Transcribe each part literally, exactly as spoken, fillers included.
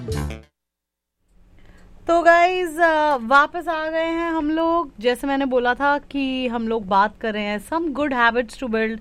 तो गाइज वापस आ गए हैं हम लोग. जैसे मैंने बोला था कि हम लोग बात कर रहे हैं some good habits to build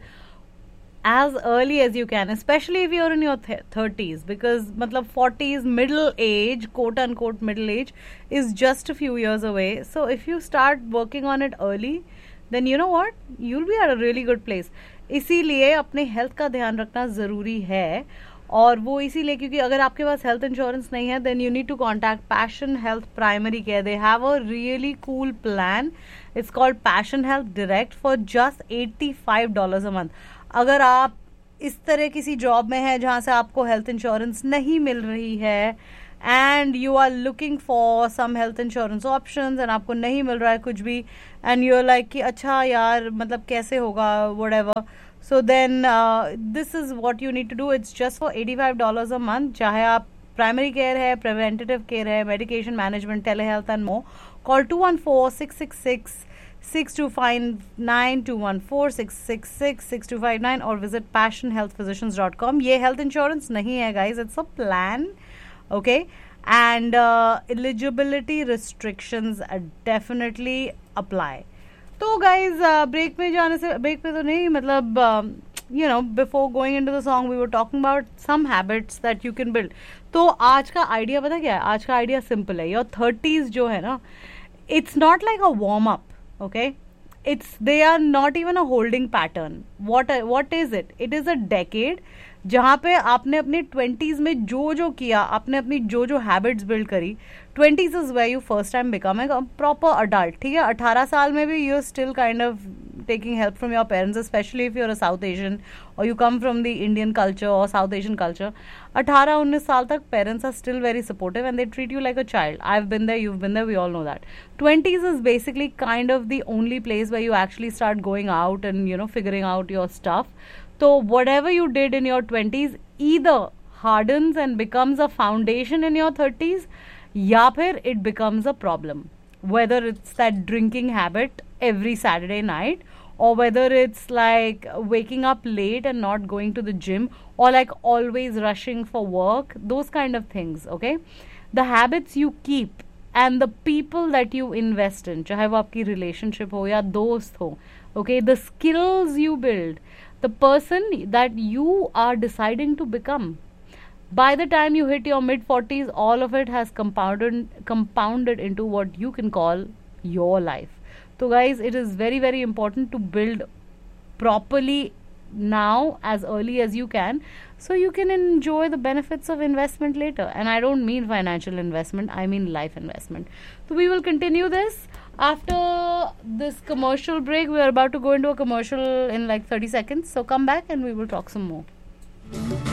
as early as you can, especially if you're in your th- thirties, because matlab forties middle age, quote unquote middle age, is just a few years away. So if you start working on it early, then you know what, you'll be at a really good place. इसीलिए अपने health का ध्यान रखना ज़रूरी है. और वो इसीलिए क्योंकि अगर आपके पास हेल्थ इंश्योरेंस नहीं है, then you need to contact passion health primary care. They have a really cool plan. It's called passion health direct for just eighty five dollars a month. अगर आप इस तरह किसी जॉब में हैं जहां से आपको हेल्थ इंश्योरेंस नहीं मिल रही है and you are looking for some health insurance options and आपको नहीं मिल रहा है कुछ भी, एंड यू आर लाइक कि अच्छा यार मतलब कैसे होगा whatever, so then this is what you need to do. It's just for eighty five dollars a month. चाहे आप प्राइमरी केयर है, प्रिवेंटेटिव केयर है, medication management, tele health and more. Call to one four six six six six two five nine two one four six six six six two five nine or visit passion health physicians dot com. ये health insurance नहीं है guys, it's a plan, okay, and uh, eligibility restrictions uh, definitely apply. तो guys break uh, में जाने से, break पे तो नहीं मतलब uh, you know before going into the song we were talking about some habits that you can build. तो आज का आइडिया पता क्या है? आज का आइडिया सिंपल है. योर थर्टीज जो है ना, it's not like a warm up. Okay, it's they are not even a holding pattern. What what is it? It is a decade जहाँ पे आपने अपने ट्वेंटीज में जो जो किया, आपने अपनी जो जो हैबिट्स बिल्ड करी. Twenties is where you first time become a proper adult. ठीक है, अठारह साल में भी you are still kind of taking help from your parents, especially if you're a South Asian or you come from the Indian culture or South Asian culture. अठारह उन्नीस साल तक parents are still very supportive and they treat you like a child. I've been there, you've been there, we all know that. twenties is basically kind of the only place where you actually start going out and, you know, figuring out your stuff. So whatever you did in your twenties either hardens and becomes a foundation in your thirties, या फिर it becomes a problem. Whether it's that drinking habit every Saturday night, or whether it's like waking up late and not going to the gym, or like always rushing for work, those kind of things, okay? The habits you keep and the people that you invest in, चाहे वो आपकी relationship हो या दोस्त हो, okay? The skills you build, the person that you are deciding to become. By the time you hit your mid forties, all of it has compounded compounded into what you can call your life. So guys, it is very very important to build properly now as early as you can, so you can enjoy the benefits of investment later. And I don't mean financial investment, I mean life investment. So we will continue this after this commercial break. We are about to go into a commercial in like thirty seconds, so come back and we will talk some more.